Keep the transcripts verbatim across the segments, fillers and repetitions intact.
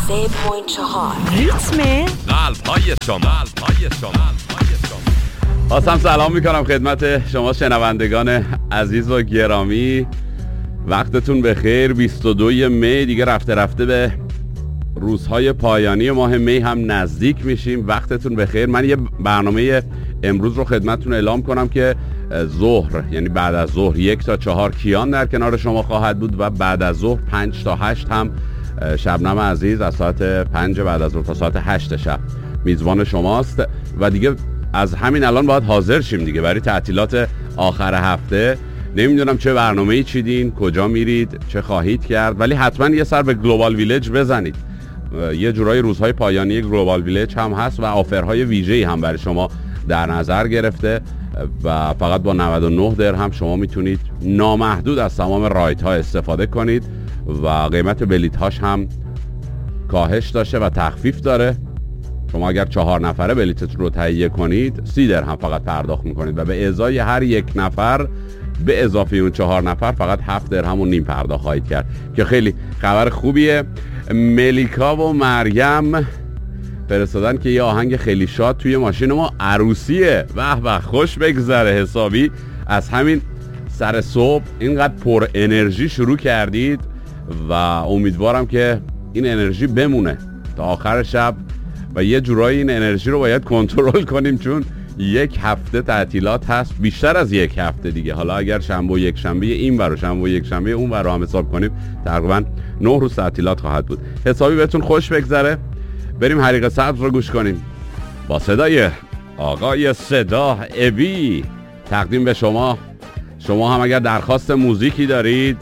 سه و چهار ریتم قلب‌های شما قلب‌های شما خواستم سلام میکنم خدمت شما شنوندگان عزیز و گرامی. وقتتون بخیر. بیست و دوم می دیگه رفته رفته به روزهای پایانی ماه می هم نزدیک میشیم. وقتتون بخیر. من یه برنامه امروز رو خدمتتون اعلام کنم که ظهر یعنی بعد از ظهر یک تا چهار کیان در کنار شما خواهد بود و بعد از ظهر پنج تا هشت هم شبنم عزیز از ساعت پنج بعد از ظهر تا ساعت هشت شب میزبان شماست و دیگه از همین الان باید حاضر شیم دیگه برای تعطیلات آخر هفته. نمیدونم چه برنامه‌ای چیدین، کجا میرید، چه خواهید کرد، ولی حتما یه سر به گلوبال ویلج بزنید. یه جورای روزهای پایانی گلوبال ویلج هم هست و آفرهای ویژه‌ای هم برای شما در نظر گرفته و فقط با نود و نه درهم شما میتونید نامحدود از تمام رایدها استفاده کنید و قیمت بلیط هاش هم کاهش داشته و تخفیف داره. شما اگر چهار نفره بلیتتون رو تهیه کنید سی درهم فقط پرداخت میکنید و به ازای هر یک نفر به اضافه اون چهار نفر فقط هفت درهم و نیم پرداخت خواهید کرد که خیلی خبر خوبیه. ملیکا و مریم فرستادن که یه آهنگ خیلی شاد توی ماشین ما عروسیه. به به خوش بگذره حسابی. از همین سر صبح اینقدر پر انرژی شروع کردید و امیدوارم که این انرژی بمونه تا آخر شب و یه جورایی این انرژی رو باید کنترل کنیم چون یک هفته تعطیلات هست، بیشتر از یک هفته دیگه. حالا اگر شنبه و یک شنبه این ور و شنبه و یک شنبه اون ور رو هم حساب کنیم تقریبا نه روز تعطیلات خواهد بود. حسابی بهتون خوش بگذره. بریم حریق سبز رو گوش کنیم با صدای آقای صدا ابی تقدیم به شما. شما هم اگر درخواست موزیکی دارید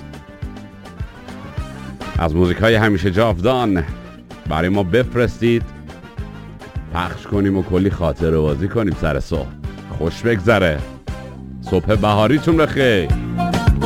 از موزیک های همیشه جاودان برای ما بفرستید، پخش کنیم و کلی خاطره بازی کنیم سر صبح. خوش بگذره. صبح بهاریتون بخیر.